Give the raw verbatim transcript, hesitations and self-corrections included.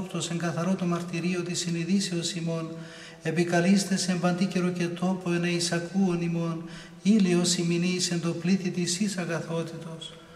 απρόπτως εν καθαρό το μαρτυρίο της συνειδήσεως ημών, επικαλείστε σε παντή καιρο και τόπο εν εισακούων ημών, ήλιος ημινής εν το πλήθη της εις αγαθότητος.